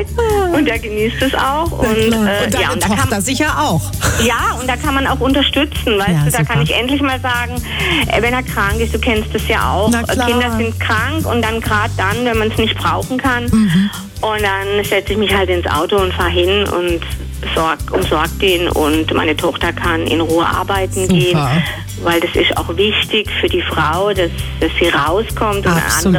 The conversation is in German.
Arbeit und der genießt es auch. Und deine Tochter sicher auch. Ja, und da kann man auch unterstützen, weißt du, da kann ich endlich mal sagen, wenn er krank ist, du kennst es ja auch, Kinder sind krank und dann gerade dann, wenn man es nicht brauchen kann. Und dann setze ich mich halt ins Auto und fahre hin und umsorgt ihn und meine Tochter kann in Ruhe arbeiten gehen, weil das ist auch wichtig für die Frau, dass sie rauskommt und eine